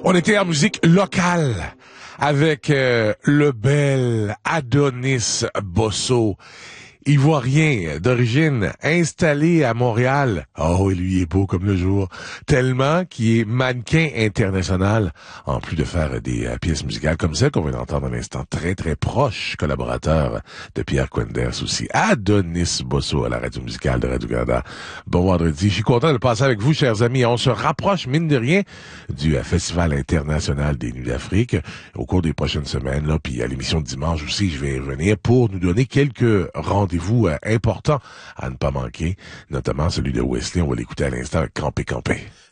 On était en musique locale avec le bel Adonis Bosso, ivoirien d'origine, installé à Montréal. Oh, et lui est beau comme le jour. Tellement qu'il est mannequin international, en plus de faire des pièces musicales comme celle qu'on vient d'entendre à l'instant. Très, très proche collaborateur de Pierre Quenders aussi. Adonis Bosso à la radio musicale de Radio-Canada. Bon vendredi. Je suis content de passer avec vous, chers amis. On se rapproche, mine de rien, du Festival international des Nuits d'Afrique au cours des prochaines semaines. Là, puis à l'émission de dimanche aussi, je vais revenir pour nous donner quelques rendez-vous importants à ne pas manquer, notamment celui de Wesley. On va l'écouter à l'instant avec Campé Campé.